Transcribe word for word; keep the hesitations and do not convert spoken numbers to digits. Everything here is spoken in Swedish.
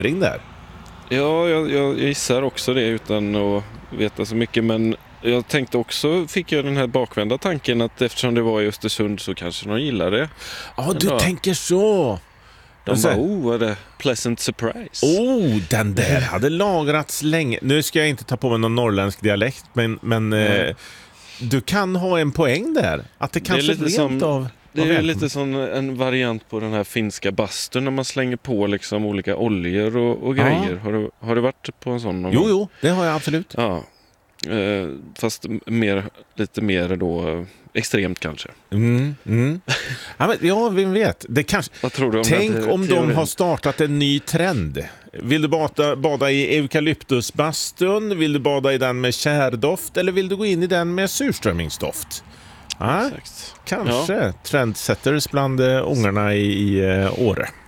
ring där. Ja, jag, jag gissar också det utan att veta så mycket, men jag tänkte också, fick jag den här bakvända tanken att eftersom det var i Östersund så kanske de gillar det. Ja, du tänker så. De alltså, bara, oh, vad det pleasant surprise. Oh, den där hade lagrats länge. Nu ska jag inte ta på mig någon norrländsk dialekt, men, men mm. eh, du kan ha en poäng där. Att det kanske det är rent som, av... Det är lite som en variant på den här finska bastun när man slänger på liksom olika oljor och, och grejer. Ja. Har, du, har du varit på en sån någon Jo, gång? jo, det har jag absolut. Ja. Eh, fast mer, lite mer då eh, extremt kanske. Mm, mm. Ja, men, ja, vem vet. Det kanske... Vad tror du om Tänk det, om de har startat en ny trend. Vill du bada, bada i eukalyptusbastun? Vill du bada i den med kärdoft? Eller vill du gå in i den med surströmmingsdoft? Ja, kanske ja. Trendsetters bland uh, ungarna i, i uh, Åre.